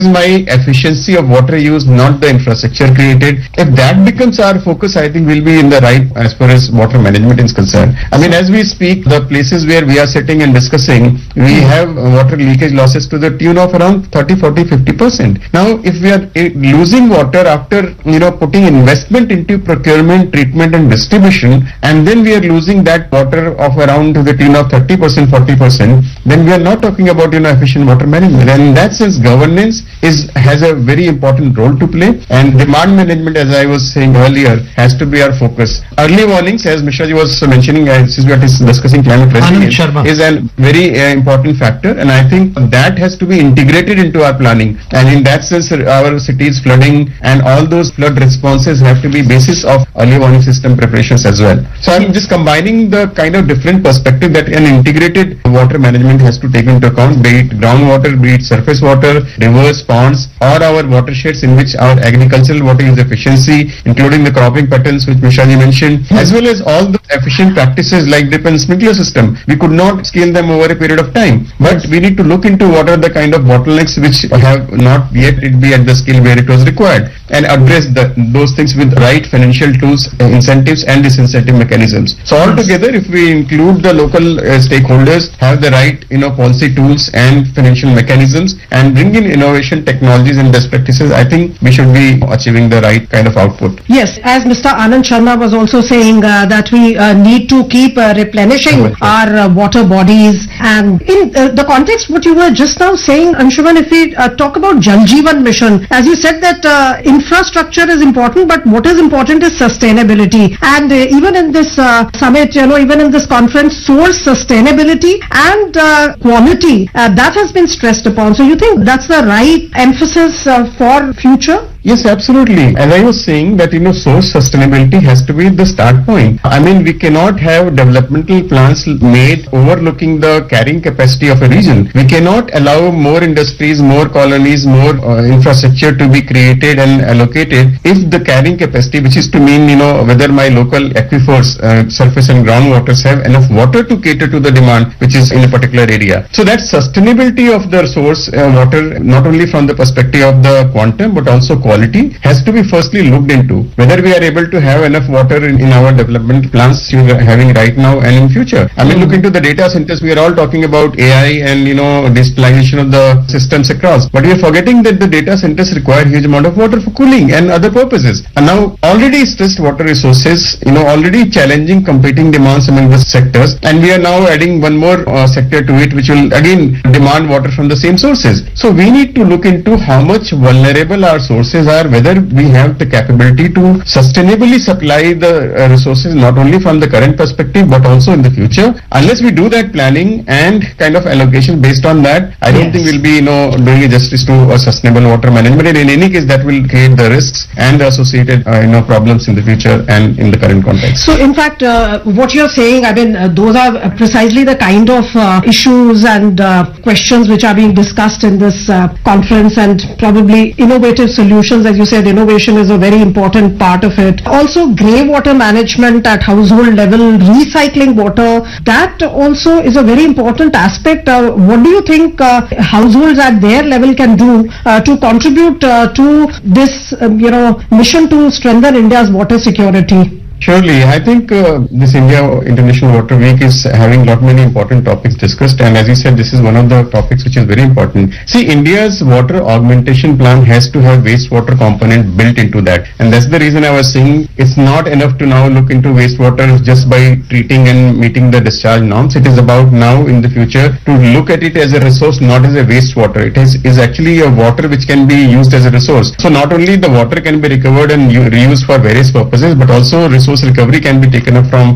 my efficiency of water use, not the infrastructure created. If that becomes our focus, I think we'll be in the right as far as water management is concerned. I mean, as we speak, the places where we are sitting and discussing, we have water leakage losses to the tune of around 30, 40, 50%. Now, if we are losing water after, putting investment into procurement, treatment and distribution, and then we are losing that water of around to the tune of 30%, 40%, then we are not talking about, efficient water management. And in that sense, governance has a very important role to play, and demand management, as I was saying earlier, has to be our focus. Early warnings, as Mishra ji was mentioning, since we are discussing climate resilience, is a very important factor, and I think that has to be integrated into our planning. And in that sense, our cities flooding and all those flood responses have to be basis of early warning system preparations as well. So I'm just combining the kind of different perspective that an integrated water management has to take into account, be it groundwater, be it surface water, rivers, ponds, or our watersheds in which our agricultural water use efficiency, including the cropping patterns which Mishra ji mentioned, as well as all the efficient practices like drip and sprinkler system. We could not scale them over a period of time, but we need to look into what are the kind of bottlenecks which have not yet be at the scale where it was required, and address those things with right financial tools, incentives and disincentive mechanisms. So altogether, if we include the local stakeholders, have the right policy tools and financial mechanisms, and bring in innovation technologies and best practices, I think we should be achieving the right kind of output. Yes, as Mr. Anand Sharma was also saying that we need to keep replenishing our water bodies, and in the context what you were just now saying, Anshuman, if we talk about Jal Jeevan Mission, as you said that infrastructure is important, but what is important is sustainability, and even in this summit, even in this conference, source sustainability and quality, that has been stressed upon. So you think that's the right emphasis for future? Yes, absolutely. As I was saying that, source sustainability has to be the start point. I mean, we cannot have developmental plans made overlooking the carrying capacity of a region. We cannot allow more industries, more colonies, more infrastructure to be created and allocated if the carrying capacity, which is to mean, whether my local aquifers, surface and groundwaters have enough water to cater to the demand which is in a particular area. So that sustainability of the source water, not only from the perspective of the quantum, but also quality, has to be firstly looked into. Whether we are able to have enough water in our development plans you are having right now and in future. I mean, look into the data centers. We are all talking about AI and, digitalization of the systems across. But we are forgetting that the data centers require huge amount of water for cooling and other purposes. And now already stressed water resources, already challenging competing demands among the sectors. And we are now adding one more sector to it, which will again demand water from the same sources. So we need to look into how much vulnerable our sources are, whether we have the capability to sustainably supply the resources not only from the current perspective but also in the future. Unless we do that planning and kind of allocation based on that, I don't think we'll be doing justice to a sustainable water management. And in any case, that will create the risks and the associated problems in the future and in the current context. So in fact, what you're saying, I mean, those are precisely the kind of issues and questions which are being discussed in this conference, and probably innovative solutions. As you said, innovation is a very important part of it. Also, grey water management at household level, recycling water, that also is a very important aspect. What do you think households at their level can do to contribute to this, mission to strengthen India's water security? Surely, I think this India International Water Week is having lot many important topics discussed, and as you said, this is one of the topics which is very important. See, India's water augmentation plan has to have wastewater component built into that, and that's the reason I was saying it's not enough to now look into wastewater just by treating and meeting the discharge norms. It is about now in the future to look at it as a resource, not as a wastewater. It is actually a water which can be used as a resource. So not only the water can be recovered and reused for various purposes, but also resource recovery can be taken up from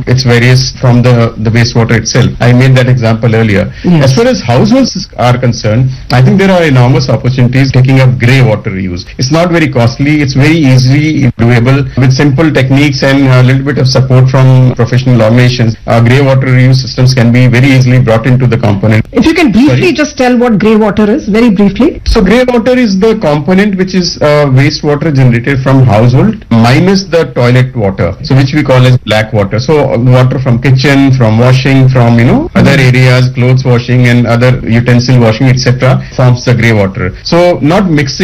the wastewater itself. I made that example earlier. Yes. As far as households are concerned, I think there are enormous opportunities taking up grey water reuse. It's not very costly. It's very easily doable with simple techniques and a little bit of support from professional organizations. Grey water reuse systems can be very easily brought into the component. If you can briefly just tell what grey water is, very briefly. So grey water is the component which is wastewater generated from household minus the toilet water. So which which we call as black water. So water from kitchen, from washing, from other areas, clothes washing and other utensil washing, etc., forms the grey water. So not mixing